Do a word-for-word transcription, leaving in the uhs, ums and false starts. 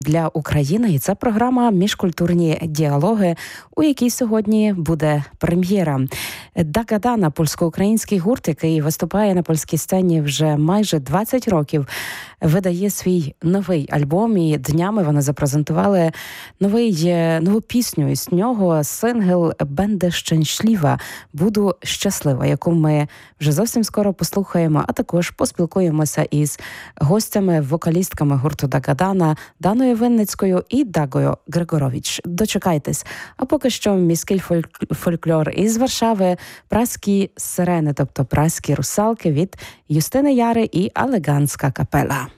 для України, і це програма «Міжкультурні діалоги», у якій сьогодні буде прем'єра. Дагадана – польсько-український гурт, який виступає на польській сцені вже майже двадцять років, видає свій новий альбом, і днями вони запрезентували новий, нову пісню, і з нього сингл «Бенде щеншліва» – «Буду щаслива», яку ми вже зовсім скоро послухаємо, а також поспілкуємося із гостями, вокалістками гурту Дагадана Даною Винницькою і Дагою Григорович. Дочекайтесь. А поки що міський фольклор із Варшави, праські сирени, тобто праські русалки від Юстини Яри і Алеганська капела.